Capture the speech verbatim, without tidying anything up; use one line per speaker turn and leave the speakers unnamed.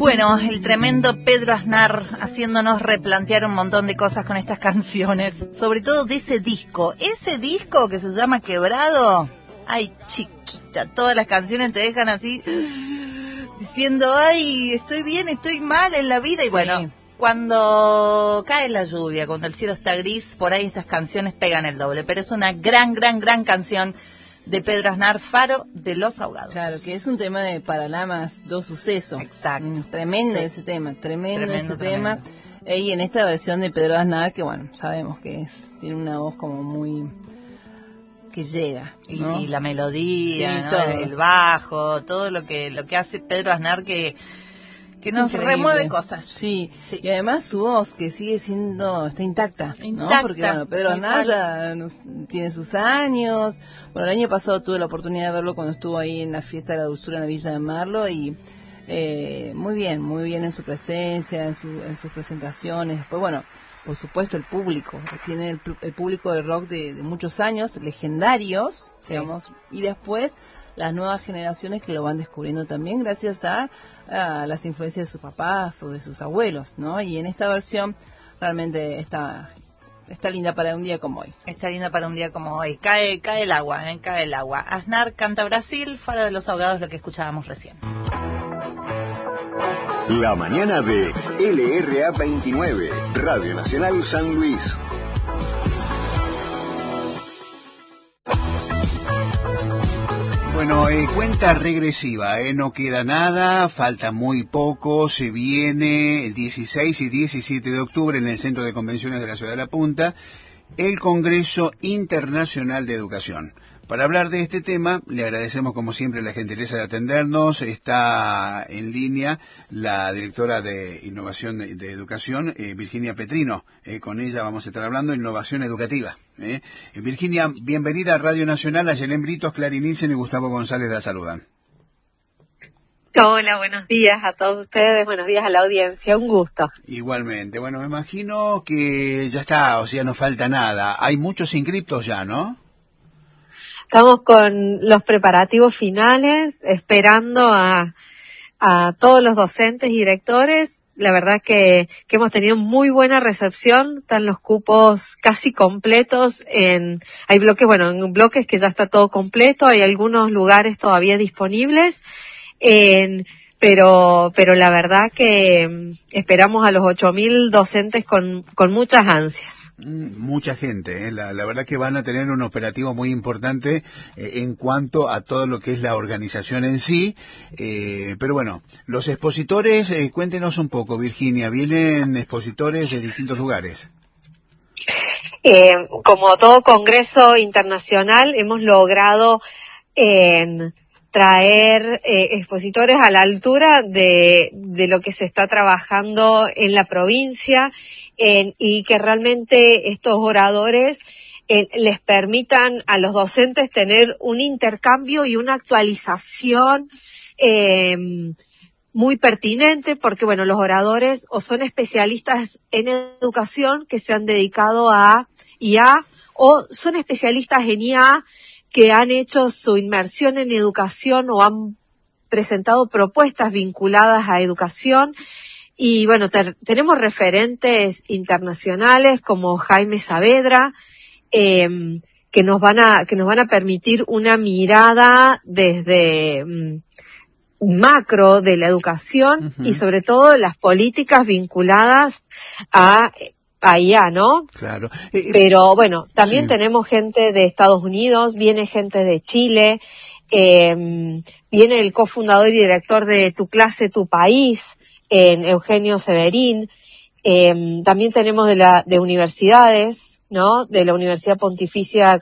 Bueno, el tremendo Pedro Aznar haciéndonos replantear un montón de cosas con estas canciones, sobre todo de ese disco, ese disco que se llama Quebrado. Ay, chiquita, todas las canciones te dejan así diciendo, ay, estoy bien, estoy mal en la vida. Y sí, bueno, cuando cae la lluvia, cuando el cielo está gris, por ahí estas canciones pegan el doble. Pero es una gran, gran, gran canción de Pedro Aznar, Faro de los Ahogados.
Claro, que es un tema de Paralamas dos Sucesos.
Exacto.
Mm, tremendo
sí.
ese tema, tremendo,
tremendo
ese
tremendo.
tema. Eh, y en esta versión de Pedro Aznar, que bueno, sabemos que es tiene una voz como muy... que llega, ¿no?
Y, y la melodía,
sí,
¿no?
todo.
El bajo, todo lo que lo que hace Pedro Aznar que... que
Es
nos
increíble.
remueve cosas.
Sí.
sí,
y además su voz que sigue siendo, está intacta,
intacta
¿no? Porque bueno, Pedro Aznar ya nos, tiene sus años. Bueno, el año pasado tuve la oportunidad de verlo cuando estuvo ahí en la fiesta de la dulzura en la Villa de Merlo y eh, muy bien, muy bien en su presencia, en, su, en sus presentaciones. Después, bueno, por supuesto el público, tiene el, el público del rock de, de muchos años, legendarios, sí. digamos, y después las nuevas generaciones que lo van descubriendo también gracias a, a las influencias de sus papás o de sus abuelos, ¿no? Y en esta versión realmente está está linda para un día como hoy.
Está linda para un día como hoy. Cae cae el agua, ¿eh? Cae el agua. Aznar canta Brasil, Faro de los Ahogados, lo que escuchábamos recién.
La mañana de L R A veintinueve, Radio Nacional San Luis.
Bueno, eh, cuenta regresiva, eh, no queda nada, falta muy poco, se viene el dieciséis y diecisiete de octubre en el Centro de Convenciones de la Ciudad de La Punta, el Congreso Internacional de Educación. Para hablar de este tema, le agradecemos como siempre la gentileza de atendernos. Está en línea la directora de Innovación de, de Educación, eh, Virginia Petrino. Eh, con ella vamos a estar hablando de innovación educativa. Eh. Eh, Virginia, bienvenida a Radio Nacional. A Yelén Britos, Clarín Nielsen y Gustavo González la saludan.
Hola, buenos días a todos ustedes, buenos días a la audiencia, un gusto.
Igualmente. Bueno, me imagino que ya está, o sea, no falta nada. Hay muchos inscriptos ya, ¿no?
Estamos con los preparativos finales, esperando a, a todos los docentes y directores. La verdad que, que hemos tenido muy buena recepción, están los cupos casi completos. En, hay bloques, bueno, en bloques que ya está todo completo, hay algunos lugares todavía disponibles, en, pero, pero la verdad que esperamos a los ocho mil docentes con, con muchas ansias.
Mucha gente, ¿eh? la, la verdad que van a tener un operativo muy importante eh, en cuanto a todo lo que es la organización en sí, eh, pero bueno, los expositores, eh, cuéntenos un poco, Virginia, vienen expositores de distintos lugares.
Eh, como todo congreso internacional, hemos logrado en traer eh, expositores a la altura de, de lo que se está trabajando en la provincia eh, y que realmente estos oradores eh, les permitan a los docentes tener un intercambio y una actualización eh, muy pertinente, porque bueno, los oradores o son especialistas en educación que se han dedicado a I A o son especialistas en I A que han hecho su inmersión en educación o han presentado propuestas vinculadas a educación. Y bueno, ter- tenemos referentes internacionales como Jaime Saavedra, eh, que nos van a, que nos van a permitir una mirada desde mm, macro de la educación uh-huh. y sobre todo las políticas vinculadas a a I A, ¿no?
Claro. Eh,
Pero bueno, también
sí.
tenemos gente de Estados Unidos, viene gente de Chile, eh, viene el cofundador y director de Tu Clase, Tu País, en Eugenio Severín, eh, también tenemos de la de universidades, ¿no? De la Universidad Pontificia